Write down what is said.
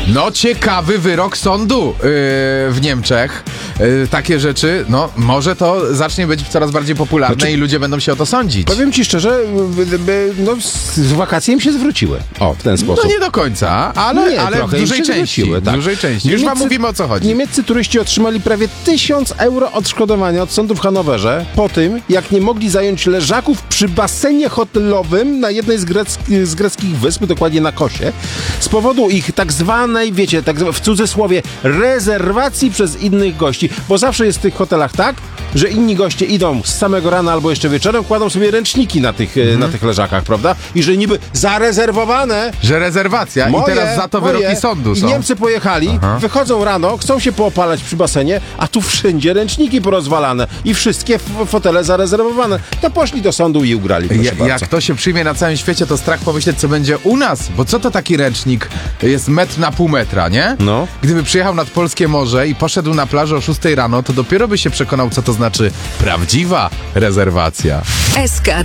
No, ciekawy wyrok sądu w Niemczech. Takie rzeczy, no, może to zacznie być coraz bardziej popularne i ludzie będą się o to sądzić. Powiem ci szczerze, no, z wakacji im się zwróciły. O, w ten sposób. No nie do końca, ale w dużej części. Tak. W dużej części. Już wam mówimy, o co chodzi. Niemieccy turyści otrzymali prawie 1000 euro odszkodowania od sądu w Hanowerze po tym, jak nie mogli zająć leżaków przy basenie hotelowym na jednej z greckich wysp, dokładnie na Kosie, z powodu ich tak zwanej, wiecie, w cudzysłowie, rezerwacji przez innych gości. Bo zawsze jest w tych hotelach tak, że inni goście idą z samego rana albo jeszcze wieczorem, kładą sobie ręczniki na tych leżakach, prawda? I że niby zarezerwowane. Że rezerwacja i teraz za to wyroki sądu są. I Niemcy pojechali, wychodzą rano, chcą się poopalać przy basenie, a tu wszędzie ręczniki porozwalane i wszystkie fotele zarezerwowane. To poszli do sądu i ugrali, proszę bardzo. Jak to się przyjmie na całym świecie, to strach pomyśleć, co będzie u nas. Bo co to taki ręcznik? Jest metr na pół metra, nie? No. Gdyby przyjechał nad polskie morze i poszedł na plażę o 6 rano, to dopiero by się przekonał, co to znaczy prawdziwa rezerwacja. SK